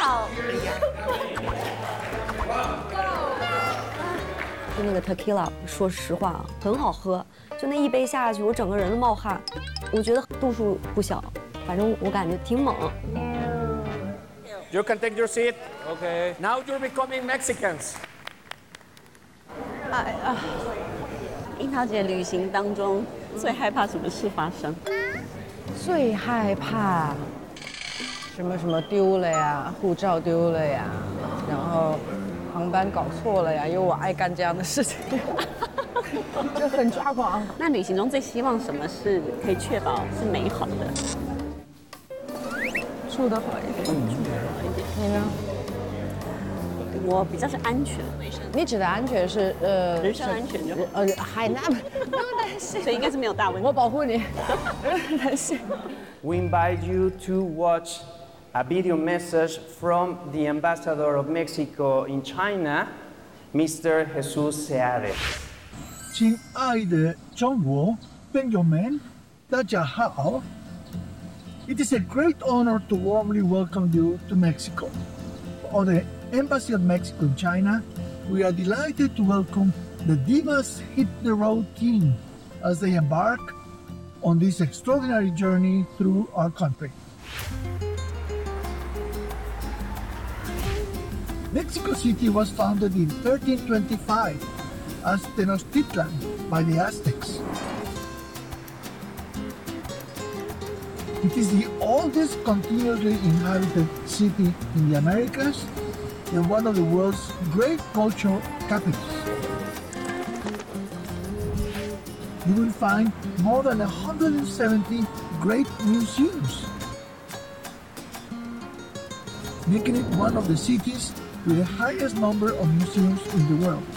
好。 就那个 tequila， 说实话啊，很好喝。就那一杯下去，我整个人都冒汗。我觉得度数不小，反正我感觉挺猛。 You can take your seat. Okay. Now you're becoming Mexicans. 樱桃姐旅行当中最害怕什么事发生？ 最害怕什么丢了呀，护照丢了呀，然后航班搞错了呀，因为我爱干这样的事情，就很抓狂。 那旅行中最希望什么是可以确保是美好的？ 住得好一点，你呢？ 我比较是安全， 你指的安全是人身安全就好。 海南不用担心， 所以应该是没有大问题。 我保护你，不用担心。 We invite you to watch a video message from the ambassador of Mexico in China, Mr. Jesus Seade. 亲爱的中国朋友们，大家好。It is a great honor to warmly welcome you to Mexico. On the Embassy of Mexico in China, we are delighted to welcome the Divas Hit the Road team as they embark on this extraordinary journey through our country. Mexico City was founded in 1325 as Tenochtitlan by the Aztecs. It is the oldest continuously inhabited city in the Americas and one of the world's great cultural capitals. You will find more than 170 great museums, making it one of the cities with the highest number of museums in the world.